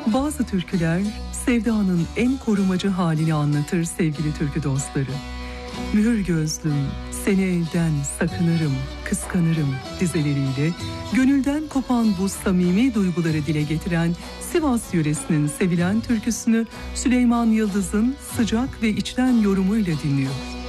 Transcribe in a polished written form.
Bazı türküler sevdanın en korumacı halini anlatır sevgili türkü dostları. Mühür gözlüm, seni elden sakınırım, kıskanırım dizeleriyle gönülden kopan bu samimi duyguları dile getiren Sivas yöresinin sevilen türküsünü Süleyman Yıldız'ın sıcak ve içten yorumuyla dinliyor.